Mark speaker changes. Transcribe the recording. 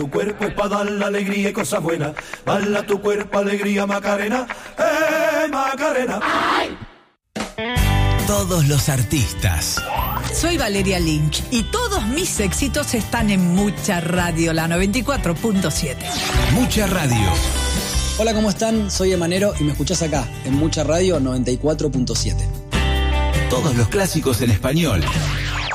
Speaker 1: Tu cuerpo es para dar la alegría y cosas buenas. Bala tu cuerpo, alegría, Macarena. Macarena! ¡Ay!
Speaker 2: Todos los artistas.
Speaker 3: Soy Valeria Lynch y todos mis éxitos están en Mucha Radio, la 94.7.
Speaker 2: Mucha Radio.
Speaker 4: Hola, ¿cómo están? Soy Emanero y me escuchás acá, en Mucha Radio 94.7.
Speaker 2: Todos los clásicos en español.